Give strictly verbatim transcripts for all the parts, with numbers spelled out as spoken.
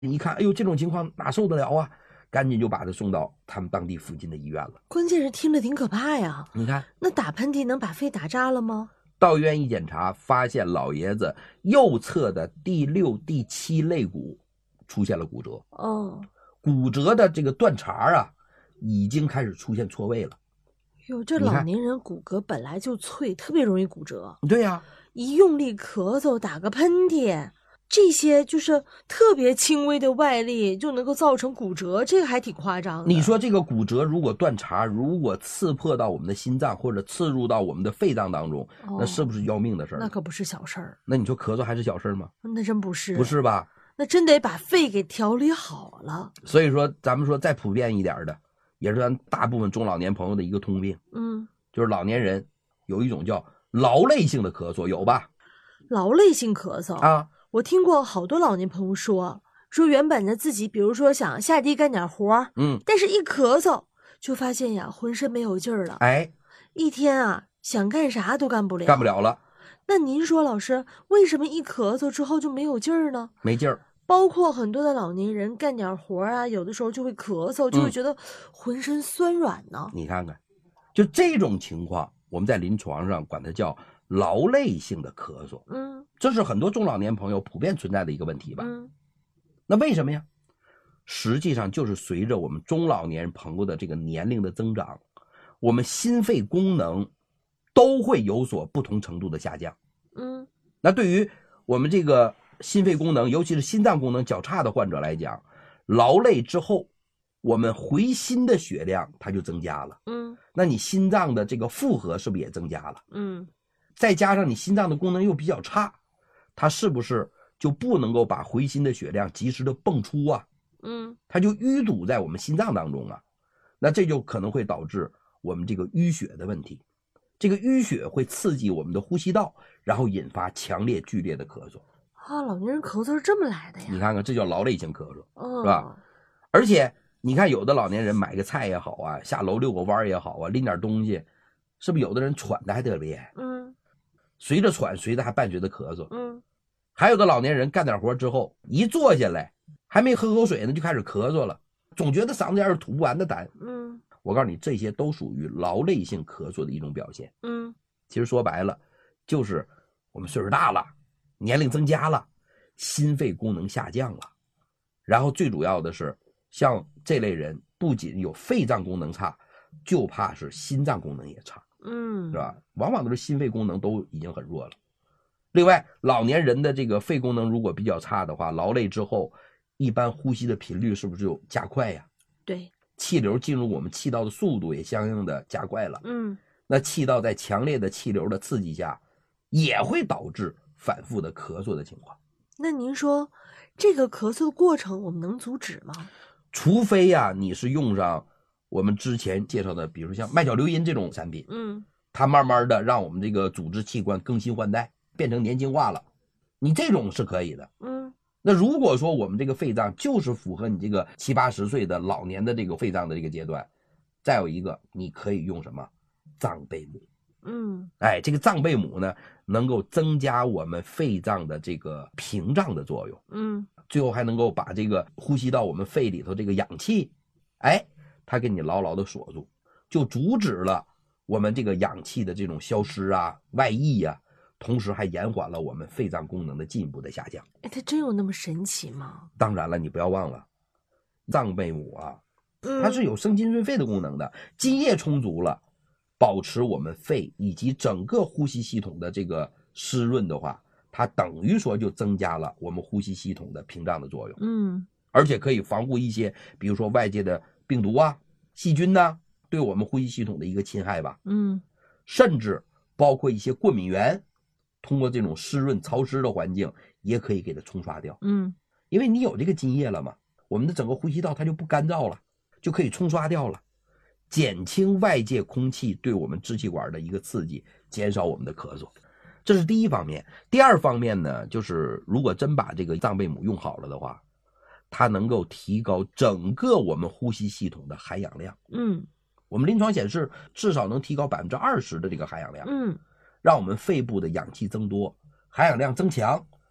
一看，哎呦，这种情况哪受得了啊？赶紧就把他送到他们当地附近的医院了。 关键是听着挺可怕呀。 你看， 那打喷嚏能把肺打扎了吗？ 到医院一检查，发现老爷子右侧的第六、第七肋骨出现了骨折。 哦， 骨折的这个断茬啊，已经开始出现错位了。 哟，这老年人骨骼本来就脆，特别容易骨折。 对呀、啊， 一用力咳嗽、打个喷嚏，这些就是特别轻微的外力就能够造成骨折，这个还挺夸张的。 你说这个骨折如果断茬，如果刺破到我们的心脏或者刺入到我们的肺脏当中，哦、那是不是要命的事儿？ 那可不是小事儿。 那你说咳嗽还是小事儿吗？ 那真不是， 不是吧？ 那真得把肺给调理好了。 所以说，咱们说再普遍一点的，也是咱大部分中老年朋友的一个通病。 嗯， 就是老年人有一种叫劳累性的咳嗽，有吧？ 劳累性咳嗽啊， 我听过好多老年朋友说，说原本呢自己比如说想下地干点活， 嗯， 但是一咳嗽就发现呀浑身没有劲儿了， 哎， 一天啊想干啥都干不了， 干不了了。 那您说老师，为什么一咳嗽之后就没有劲儿呢？ 没劲儿。 包括很多的老年人干点活啊，有的时候就会咳嗽，就会觉得浑身酸软呢。 嗯、你看看，就这种情况，我们在临床上管它叫劳累性的咳嗽。 嗯， 这是很多中老年朋友普遍存在的一个问题吧。 嗯， 那为什么呀？实际上就是随着我们中老年朋友的这个年龄的增长，我们心肺功能都会有所不同程度的下降。 嗯， 那对于我们这个心肺功能，尤其是心脏功能较差的患者来讲，劳累之后，我们回心的血量它就增加了。 嗯， 那你心脏的这个负荷是不是也增加了？ 嗯， 再加上你心脏的功能又比较差，它是不是就不能够把回心的血量及时的泵出啊？ 嗯， 它就淤堵在我们心脏当中啊，那这就可能会导致我们这个淤血的问题。这个淤血会刺激我们的呼吸道，然后引发强烈剧烈的咳嗽。 啊，老年人咳嗽是这么来的呀？ 你看看，这叫劳累性咳嗽， 哦、 是吧？而且你看，有的老年人买个菜也好啊，下楼遛个弯也好啊，拎点东西，是不是有的人喘的还特厉害？ 嗯， 随着喘，随着还伴随着咳嗽。 嗯， 还有的老年人干点活之后，一坐下来，还没喝口水呢，就开始咳嗽了，总觉得嗓子眼有吐不完的痰。 嗯， 我告诉你，这些都属于劳累性咳嗽的一种表现。 嗯， 其实说白了，就是我们岁数大了，年龄增加了，心肺功能下降了，然后最主要的是，像这类人不仅有肺脏功能差，就怕是心脏功能也差， 嗯， 是吧？往往都是心肺功能都已经很弱了。另外，老年人的这个肺功能如果比较差的话，劳累之后，一般呼吸的频率是不是就加快呀？ 对， 气流进入我们气道的速度也相应的加快了。 嗯， 那气道在强烈的气流的刺激下，也会导致反复的咳嗽的情况。 那您说，这个咳嗽的过程我们能阻止吗？ 除非呀、啊，你是用上我们之前介绍的，比如像麦角硫因这种产品， 嗯， 它慢慢的让我们这个组织器官更新换代，变成年轻化了，你这种是可以的。 嗯， 那如果说我们这个肺脏就是符合你这个七八十岁的老年的这个肺脏的这个阶段，再有一个你可以用什么藏贝母。 嗯， 哎，这个藏贝母呢，能够增加我们肺脏的这个屏障的作用， 嗯， 最后还能够把这个呼吸到我们肺里头这个氧气，哎，它给你牢牢的锁住，就阻止了我们这个氧气的这种消失啊、外溢啊，同时还延缓了我们肺脏功能的进一步的下降。 哎，它真有那么神奇吗？ 当然了，你不要忘了，藏贝母啊，它是有生津润肺的功能的，津液充足了。保持我们肺以及整个呼吸系统的这个湿润的话，它等于说就增加了我们呼吸系统的屏障的作用。 嗯， 而且可以防护一些，比如说外界的病毒啊、细菌呐、啊，对我们呼吸系统的一个侵害吧。 嗯， 甚至包括一些过敏源，通过这种湿润潮湿的环境，也可以给它冲刷掉。 嗯， 因为你有这个津液了嘛，我们的整个呼吸道它就不干燥了，就可以冲刷掉了。减轻外界空气对我们支气管的一个刺激，减少我们的咳嗽，这是第一方面。第二方面呢，就是如果真把这个藏贝母用好了的话，它能够提高整个我们呼吸系统的含氧量。 嗯， 我们临床显示至少能提高百分之二十的这个含氧量。 嗯， 让我们肺部的氧气增多，含氧量增强，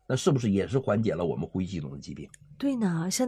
那是不是也是缓解了我们呼吸系统的疾病？ 对呢，像